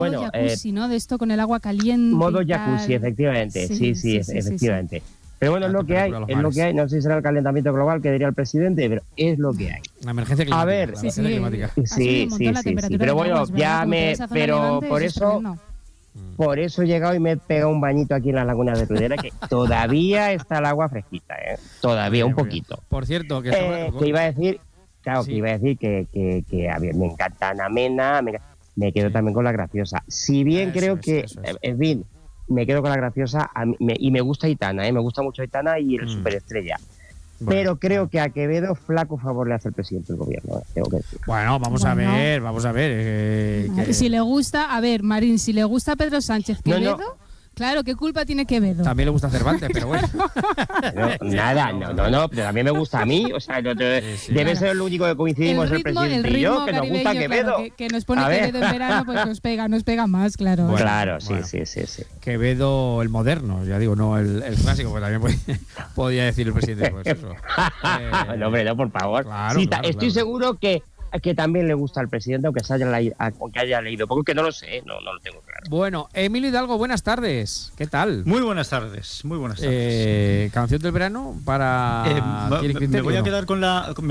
Bueno, jacuzzi, ¿no? De esto con el agua caliente. Modo jacuzzi, efectivamente. Sí, efectivamente. Sí. Pero bueno, es lo que hay, no sé si será el calentamiento global que diría el presidente, pero es lo que hay. Una emergencia climática. A ver, sí. Pero bueno, pero por eso he llegado y me he pegado un bañito aquí en las lagunas de Tudela, que todavía está el agua fresquita, todavía un poquito. Por cierto, que iba a decir, que a ver, me encanta Ana Mena, me quedo también con La Graciosa. Si bien creo que, en fin, me quedo con La Graciosa y me gusta Aitana, me gusta mucho Aitana y el Superestrella. Bueno, pero creo que a Quevedo flaco favor le hace el presidente del gobierno, tengo que decir. Bueno, vamos a ver. Si le gusta, a ver, Marín, si le gusta Pedro Sánchez Quevedo... No. Claro, ¿qué culpa tiene Quevedo? También le gusta Cervantes, pero bueno. No, pero también me gusta a mí. O sea, debe ser lo único que coincidimos el presidente y yo, que nos gusta Quevedo. Claro, que nos pone Quevedo en verano, pues nos pega más, claro. Bueno, claro, sí. Quevedo el moderno, ya digo, no el clásico, pues también podía decir el presidente. Pues eso. No, hombre, no, por favor. Claro, estoy seguro que también le gusta al presidente, aunque haya leído poco, que no lo sé, no lo tengo claro. Bueno, Emilio Hidalgo, buenas tardes. ¿Qué tal? Muy buenas tardes. Canción del verano para me voy a quedar con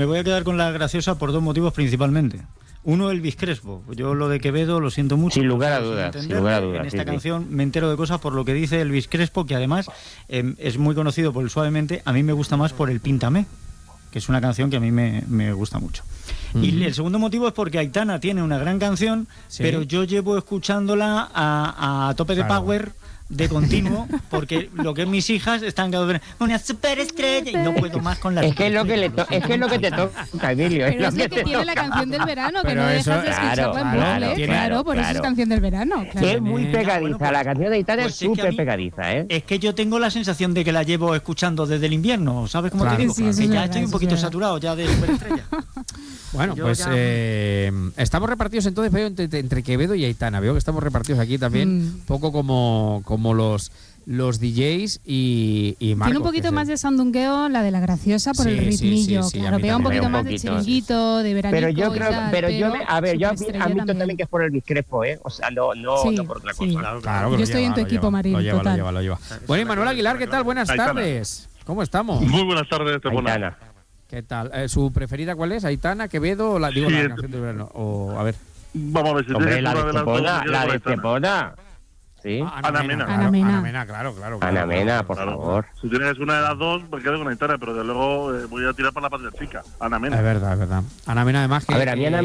la Graciosa por dos motivos principalmente. Uno, Elvis Crespo. Yo lo de Quevedo lo siento mucho. Sin lugar a dudas. En esta canción me entero de cosas por lo que dice Elvis Crespo, que además es muy conocido por el Suavemente. A mí me gusta más por el Píntame, que es una canción que a mí me gusta mucho. Y el segundo motivo es porque Aitana tiene una gran canción, pero yo llevo escuchándola a tope de power, de continuo, porque lo que mis hijas están una superestrella y no puedo más con la es que es lo que te toca, Emilio. Pero es lo que tiene la canción del verano, que no dejas de escucharla en bucle, claro, por eso es canción del verano. Claro. Es muy pegadiza, la canción de Aitana es súper pegadiza, Es que yo tengo la sensación de que la llevo escuchando desde el invierno, ¿sabes cómo te digo? Que ya estoy un poquito saturado ya de superestrella. Bueno, pues estamos repartidos entonces entre Quevedo y Aitana. Veo que estamos repartidos aquí también, un poco como los DJs y Marcos. Tiene un poquito más de sandungueo la de La Graciosa por el ritmillo. Claro, pega un poquito más de chiringuito, de veranico. Pero yo creo, yo admito también que es por el Crespo, O sea, no por otra cosa. Claro, yo estoy en tu equipo, Marín. Lo lleva. Bueno, y Manuel Aguilar, ¿qué tal? Buenas tardes. ¿Cómo estamos? Muy buenas tardes, Aitana. ¿Qué tal? ¿Su preferida cuál es? ¿Aitana, Quevedo o la canción del verano? A ver. Vamos a ver si hombre, la de Estepona. Sí. Ana Mena, claro. Ana Mena, por favor. Si tienes una de las dos, me quedo con Aitana, pero de luego voy a tirar para la patria chica. Ana Mena. Es verdad. Ana Mena, además que... A ver, a mí Ana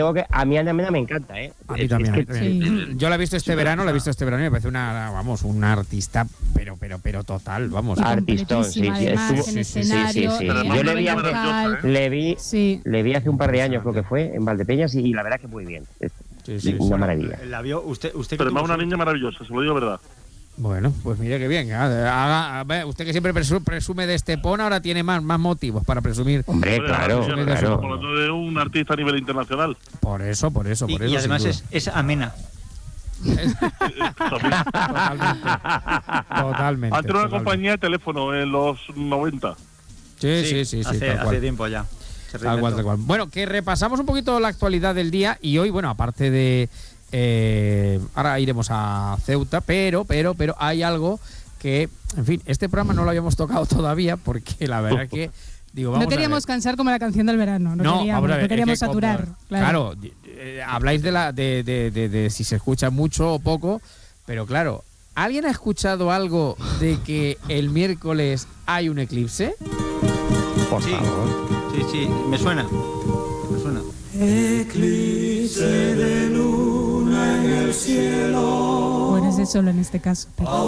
Mena me encanta, A mí también. Yo la he visto este verano y me parece una artista, pero total, vamos. Artistón, sí. Yo le vi hace un par de años, creo que fue, en Valdepeñas, y la verdad que muy bien. Una maravilla. La vio usted pero es una niña maravillosa, se lo digo verdad. Bueno, pues mire qué bien. Usted que siempre presume de Estepona, ahora tiene más motivos para presumir. Hombre, claro. Estamos hablando de un artista a nivel internacional. Por eso. Y además es amena. Totalmente. Antes era una compañía de teléfono en los 90. Sí. Hace tiempo ya. Tal cual. Bueno, que repasamos un poquito la actualidad del día y hoy, bueno, aparte de... ahora iremos a Ceuta, pero hay algo que, en fin, este programa no lo habíamos tocado todavía porque la verdad es que... no queríamos cansar como la canción del verano, no queríamos saturar. Claro, habláis de si se escucha mucho o poco, pero claro, ¿alguien ha escuchado algo de que el miércoles hay un eclipse? Por favor. Sí, me suena. Eclipse de luna en el cielo. Bueno, es de solo en este caso. Pero...